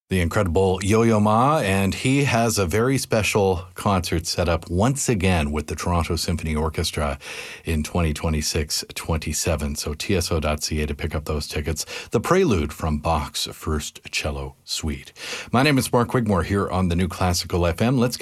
The incredible Yo-Yo Ma, and he has a very special concert set up once again with the Toronto Symphony Orchestra in 2026-27. So tso.ca to pick up those tickets. The Prelude from Bach's First Cello Suite. My name is Mark Wigmore here on the New Classical FM. Let's